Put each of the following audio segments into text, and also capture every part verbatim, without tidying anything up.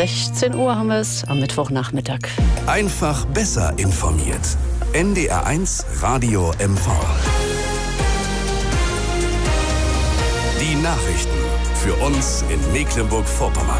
sechzehn Uhr haben wir es am Mittwochnachmittag. Einfach besser informiert. N D R eins Radio M V. Die Nachrichten für uns in Mecklenburg-Vorpommern.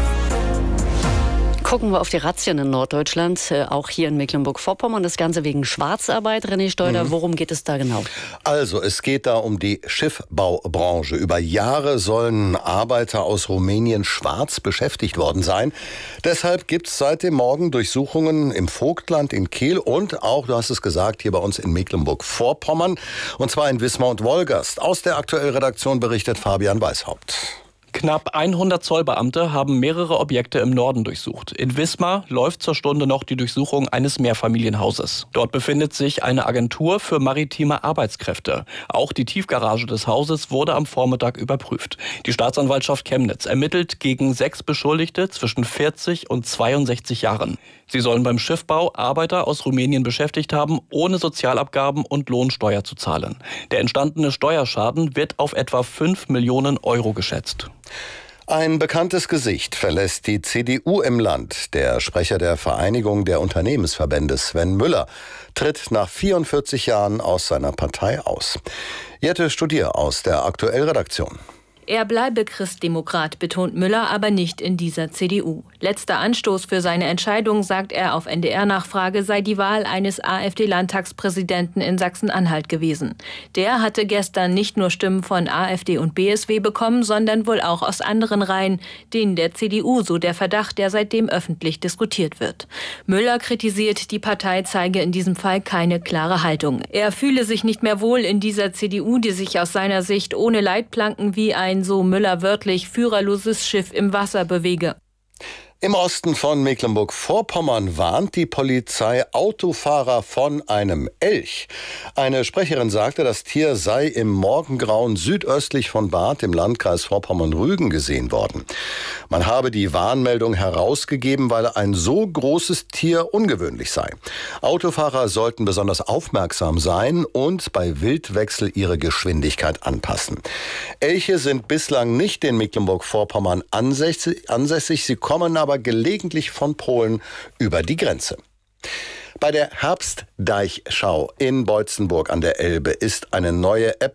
Gucken wir auf die Razzien in Norddeutschland, äh, auch hier in Mecklenburg-Vorpommern. Das Ganze wegen Schwarzarbeit. René Steuder, mhm. worum geht es da genau? Also, es geht da um die Schiffbaubranche. Über Jahre sollen Arbeiter aus Rumänien schwarz beschäftigt worden sein. Deshalb gibt es seit dem Morgen Durchsuchungen im Vogtland, in Kehl und auch, du hast es gesagt, hier bei uns in Mecklenburg-Vorpommern. Und zwar in Wismar und Wolgast. Aus der Aktuellredaktion berichtet Fabian Weishaupt. Knapp hundert Zollbeamte haben mehrere Objekte im Norden durchsucht. In Wismar läuft zur Stunde noch die Durchsuchung eines Mehrfamilienhauses. Dort befindet sich eine Agentur für maritime Arbeitskräfte. Auch die Tiefgarage des Hauses wurde am Vormittag überprüft. Die Staatsanwaltschaft Chemnitz ermittelt gegen sechs Beschuldigte zwischen vierzig und zweiundsechzig Jahren. Sie sollen beim Schiffbau Arbeiter aus Rumänien beschäftigt haben, ohne Sozialabgaben und Lohnsteuer zu zahlen. Der entstandene Steuerschaden wird auf etwa fünf Millionen Euro geschätzt. Ein bekanntes Gesicht verlässt die C D U im Land. Der Sprecher der Vereinigung der Unternehmensverbände, Sven Müller, tritt nach vierundvierzig Jahren aus seiner Partei aus. Jette Studier aus der Aktuellredaktion. Er bleibe Christdemokrat, betont Müller, aber nicht in dieser C D U. Letzter Anstoß für seine Entscheidung, sagt er auf N D R-Nachfrage, sei die Wahl eines AfD-Landtagspräsidenten in Sachsen-Anhalt gewesen. Der hatte gestern nicht nur Stimmen von AfD und B S W bekommen, sondern wohl auch aus anderen Reihen, denen der C D U, so der Verdacht, der seitdem öffentlich diskutiert wird. Müller kritisiert, die Partei zeige in diesem Fall keine klare Haltung. Er fühle sich nicht mehr wohl in dieser C D U, die sich aus seiner Sicht ohne Leitplanken wie ein, so Müller wörtlich, führerloses Schiff im Wasser bewege. Im Osten von Mecklenburg-Vorpommern warnt die Polizei Autofahrer von einem Elch. Eine Sprecherin sagte, das Tier sei im Morgengrauen südöstlich von Barth im Landkreis Vorpommern-Rügen gesehen worden. Man habe die Warnmeldung herausgegeben, weil ein so großes Tier ungewöhnlich sei. Autofahrer sollten besonders aufmerksam sein und bei Wildwechsel ihre Geschwindigkeit anpassen. Elche sind bislang nicht in Mecklenburg-Vorpommern ansässig. Sie kommen aber gelegentlich von Polen über die Grenze. Bei der Herbstdeichschau in Beutzenburg an der Elbe ist eine neue App